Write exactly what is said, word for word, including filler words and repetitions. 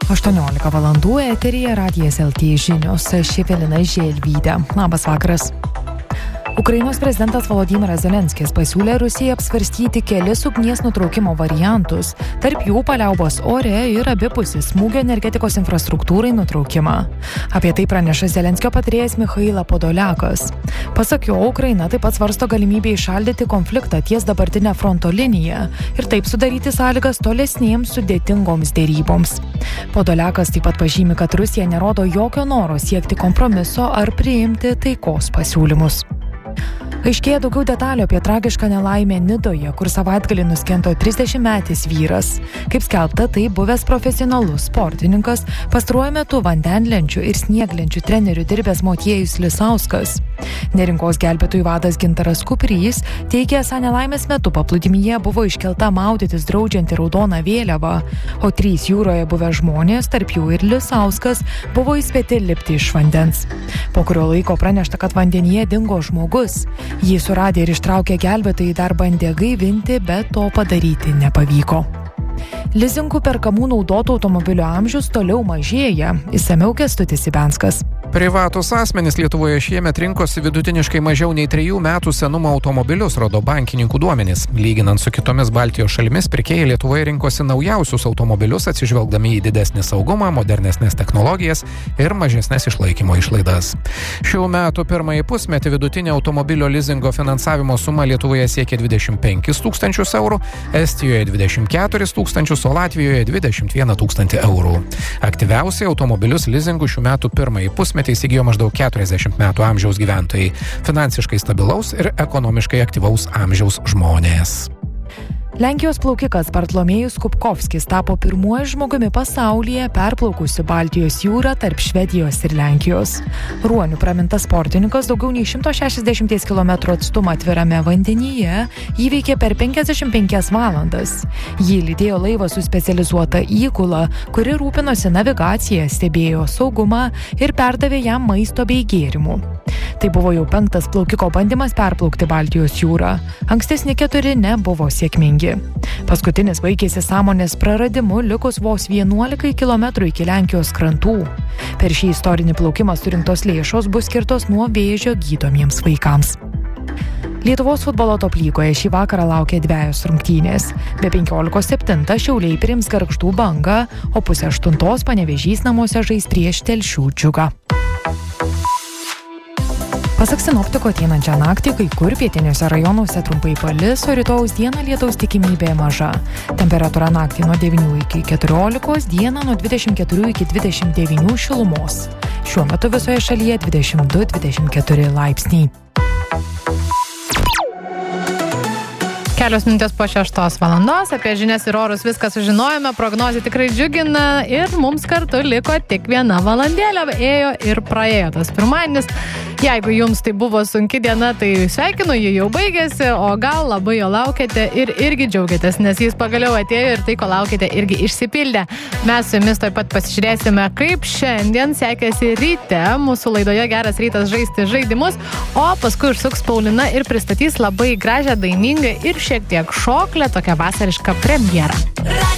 aštuoniolika valandų eteryje Radijas L T žinios. Ši Evelina Želvytė. Labas vakaras. Ukrainos prezidentas Volodymyras Zelenskis pasiūlė Rusijai apsvarstyti kelis ugnies nutraukimo variantus, tarp jų paliaubos ore ir abipusį smūgio energetikos infrastruktūrai nutraukimą. Apie tai praneša Zelenskio patarėjas Michaila Podoliakas. Pasak jo, Ukraina taip pat svarsto galimybę įšaldyti konfliktą ties dabartinę fronto liniją ir taip sudaryti sąlygas tolesnėms sudėtingoms dėryboms. Podoliakas taip pat pažymi, kad Rusija nerodo jokio noro siekti kompromiso ar priimti taikos pasiūlymus. Aiškėja daugiau detalių apie tragišką nelaimę Nidoje, kur savaitgalį nuskendo trisdešimtmetis vyras. Kaip skelbta, tai buvęs profesionalus sportininkas, pastaruoju metu vandenlenčių ir snieglenčių trenerių dirbęs Motiejus Lisauskas. Neringos gelbėtojų vadas Gintaras Kuprys teigia, esą nelaimės metu paplūdimyje buvo iškelta maudytis draudžianti raudona vėliava, o trys jūroje buvę žmonės, tarp jų ir Lisauskas, buvo įspėti lipti iš vandens. Po kurio laiko pranešta, kad vandenyje dingo žmogus. Jį suradę ir ištraukę gelbėtojai dar bandė gaivinti, bet to padaryti nepavyko. Lizingų perkamų naudotų automobilių amžius toliau mažėja. Išsamiau Kęstutis Ibenskas. Privatus asmenys Lietuvoje šiemet rinkosi vidutiniškai mažiau nei trejų metų senumo automobilius, rodo bankininkų duomenys. Lyginant su kitomis Baltijos šalimis, pirkėjai Lietuvoje rinkosi naujausius automobilius, atsižvelgdami į didesnį saugumą, modernesnės technologijas ir mažesnės išlaikymo išlaidas. Šių metų pirmąjį pusmetį vidutinė automobilio lizingo finansavimo suma Lietuvoje siekia dvidešimt penkis tūkstančius eurų, Estijoje dvidešimt keturis tūkstančius, o Latvijoje dvidešimt vieną tūkstantį eurų. Aktyviausiai automobilius lizingų šių metų pirmąjį pusmetį įsigijo maždaug keturiasdešimt metų amžiaus gyventojai, finansiškai stabilaus ir ekonomiškai aktyvaus amžiaus žmonės. Lenkijos plaukikas Bartlomiejus Kupkovskis tapo pirmuoju žmogumi pasaulyje perplaukusiu Baltijos jūrą tarp Švedijos ir Lenkijos. Ruonių pramintas sportininkas daugiau nei šimto šešiasdešimt kilometrų atstumą atvirame vandenyje įveikė per penkiasdešimt penkias valandas. Jį lydėjo laivas su specializuota įgula, kuri rūpinosi navigacija, stebėjo saugumą ir perdavė jam maisto bei gėrimų. Tai buvo jau penktas plaukiko bandymas perplaukti Baltijos jūrą. Ankstesni keturi nebuvo sėkmingi. Paskutinis baigėsi sąmonės praradimu likus vos vienuolikai kilometrų iki Lenkijos krantų. Per šį istorinį plaukimą surinktos lėšos bus skirtos nuo vėžio gydomiems vaikams. Lietuvos futbolo top lygoje šį vakarą laukia dvejos rungtynės. Be penkiolikos septintą Šiauliai priims Gargždų Bangą, o pusę aštuntos Panevėžys namuose žais prieš Telšių Džiugą. Pasak sinoptiko, ateinančią naktį kai kur pietiniuose rajonuose trumpai palis, o rytojaus dieną lietaus tikimybė maža. Temperatūra naktį nuo devynių iki keturiolikos, dieną nuo dvidešimt keturių iki dvidešimt devynių šilumos. Šiuo metu visoje šalyje dvidešimt du dvidešimt keturi laipsniai. Kelios minutės po šeštos valandos, apie žinias ir orus viską sužinojome, prognozė tikrai džiugina ir mums kartu liko tik viena valandėlė, ėjo ir praėjo tas pirmadienis. Jeigu jums tai buvo sunki diena, tai sveikinu, jį jau baigėsi, o gal labai jo laukėte ir irgi džiaugiatės, nes jis pagaliau atėjo ir tai, ko laukėte, irgi išsipildė. Mes su jumis taip pat pasižiūrėsime, kaip šiandien sekėsi ryte mūsų laidoje Geras rytas žaisti žaidimus, o paskui užsuks Paulina ir pristatys labai gražią, dainingą ir šiek tiek šoklę, tokią vasarišką premjerą.